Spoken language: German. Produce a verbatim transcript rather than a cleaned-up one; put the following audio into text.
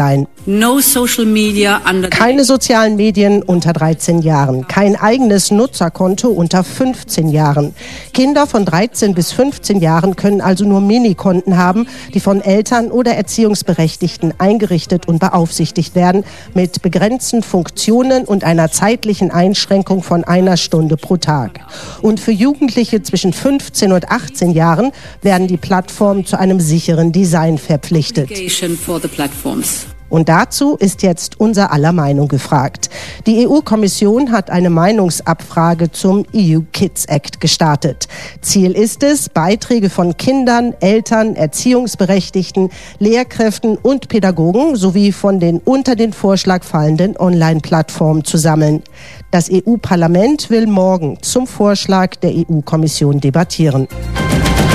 No social media under Keine sozialen Medien unter dreizehn Jahren. Kein eigenes Nutzerkonto unter fünfzehn Jahren. Kinder von dreizehn bis fünfzehn Jahren können also nur Minikonten haben, die von Eltern oder Erziehungsberechtigten eingerichtet und beaufsichtigt werden, mit begrenzten Funktionen und einer zeitlichen Einschränkung von einer Stunde pro Tag. Und für Jugendliche zwischen fünfzehn und achtzehn Jahren werden die Plattformen zu einem sicheren Design verpflichtet. Und dazu ist jetzt unser aller Meinung gefragt. Die E U-Kommission hat eine Meinungsabfrage zum E U Kids Act gestartet. Ziel ist es, Beiträge von Kindern, Eltern, Erziehungsberechtigten, Lehrkräften und Pädagogen sowie von den unter den Vorschlag fallenden Online-Plattformen zu sammeln. Das E U-Parlament will morgen zum Vorschlag der E U-Kommission debattieren.